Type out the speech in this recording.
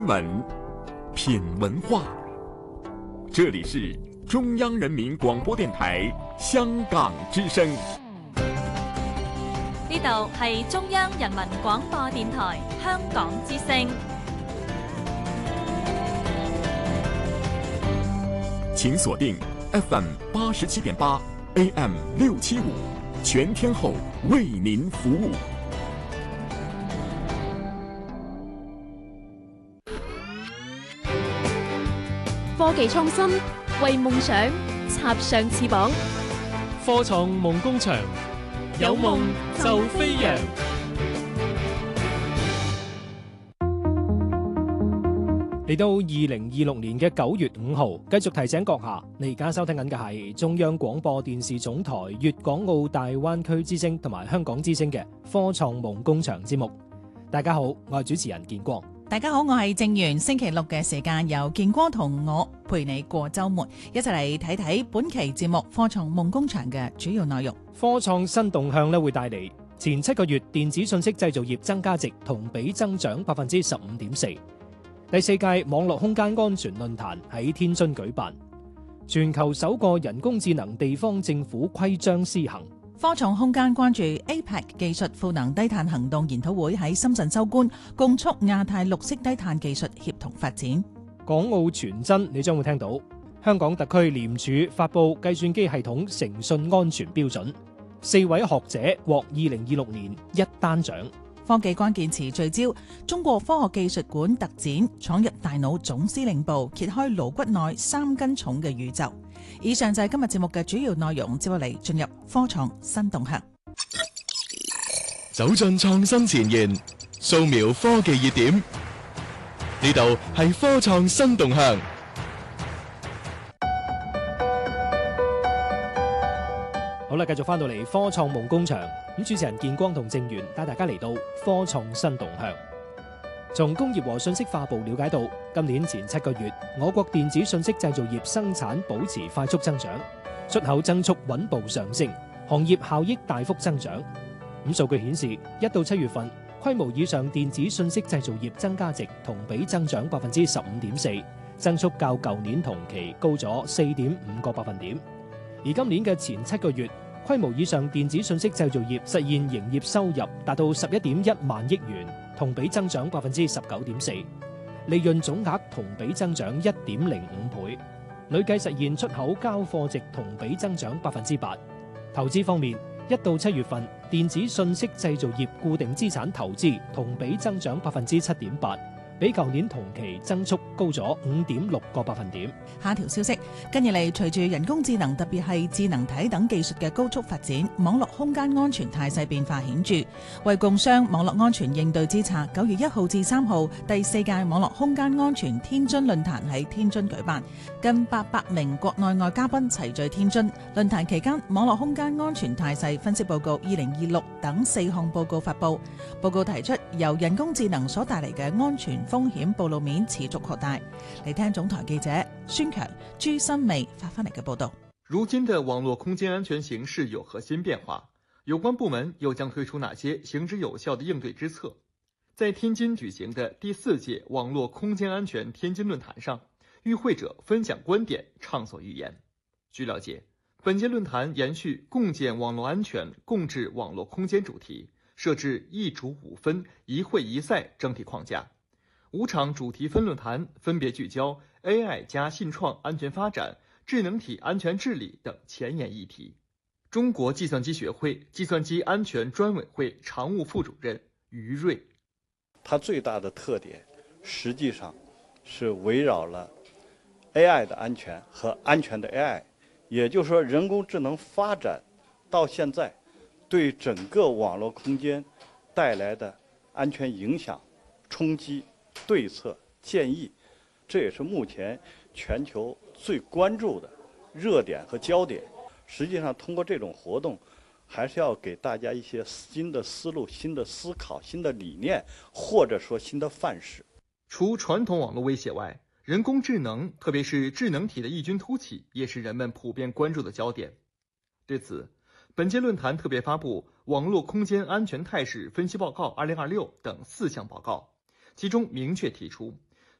文品文化，这里是中央人民廣播電台香港之聲。 呢度係中央人民廣播電台香港之聲。 請鎖定 FM 87.8 AM 675，全天候為您服務。 科技創新，為夢想插上翅膀。 科創夢工場，有夢就飛揚。嚟到2026年嘅9月5號，繼續提醒閣下，你而家收聽緊嘅係中央廣播電視總台粵港澳大灣區之聲同埋香港之聲嘅科創夢工場節目。大家好，我係主持人建光。 大家好，我係正源。星期六嘅時間，由建光同我陪你過週末，一齊嚟睇睇本期節目科創夢工場嘅主要內容。 科創新動向會帶嚟前7個月電子信息製造業增加值同比增長 15.4%。第4屆網絡空間安全論壇喺天津舉辦，全球首個人工智能地方政府規章施行。 科創空間關注 APEC 技術賦能低碳行動研討會喺深圳收官，共促亞太綠色低碳技術協同發展。 港澳傳真你將會聽到，香港特區廉署發布計算機系統誠信安全標準，4位學者獲2026年一單獎。 科技關鍵詞聚焦，中國科學技術館特展闖入大腦總司令部，揭開顱骨內3斤重嘅宇宙。以上就係今日節目嘅主要內容，接落嚟進入科創新動向， 走進創新前沿，掃描科技熱點，呢度係科創新動向。 好啦，繼續翻到嚟科創夢工場，咁主持人建光同正源帶大家嚟到科創新動向。從工業和信息化部了解到，今年前7個月，我國電子信息製造業生產保持快速增長，出口增速穩步上升，行業效益大幅增長。咁數據顯示，1到7月份，規模以上電子信息製造業增加值同比增長 15.4%， 增速較舊年同期高咗 4.5 個百分點。而今年嘅前7個月，規模以上電子信息製造業實現營業收入達到11.1萬億元，同比增長 19.4%， 利潤總額同比增長 1.05 倍，累計實現出口交貨值同比增長 8%。投資方面，1到7月份，電子信息製造業固定資產投資同比增長 7.8%，比舊年同期增速高咗 5.6個百分點。 下條消息，近日嚟隨住人工智能特別係智能體等技術嘅高速發展，網絡空間安全態勢變化顯著。為共商網絡安全應對之策，9月1號至3號第4屆網絡空間安全天津論壇喺天津舉辦，近800名國內外嘉賓齊聚天津。論壇期間，網絡空間安全態勢分析報告2026等4項報告發布。報告提出，由人工智能所帶嚟嘅安全風險暴露面持續擴大。嚟聽總台記者孫強、朱新美發翻嚟嘅報道。 如今的網絡空間安全形勢有何新變化？有關部門又將推出哪些行之有效的應對之策？在天津舉行的第4屆網絡空間安全天津論壇上，與會者分享觀點，暢所欲言。據了解，本屆論壇延續共建網絡安全、共治網絡空間主題，設置1主5分、1會1賽整體框架。5場主題分論壇分別聚焦 AI 加信創安全發展、智能體安全治理等前沿議題。中國計算機學會計算機安全專委會常務副主任於瑞， 它最大的特點實際上是圍繞了 AI 的安全和安全的 AI， 也就是說人工智能發展到現在對整個網絡空間帶來的安全影響、衝擊、對策建議，這也是目前全球最關注的熱點和焦點。實際上通過這種活動，還是要給大家一些新的思路、新的思考、新的理念，或者說新的範式。 除傳統網絡威脅外，人工智能，特別是智能體的異軍突起，也是人們普遍關注的焦點。對此，本屆論壇特別發布網絡空間安全態勢分析報告2026等4項報告，其中明確提出，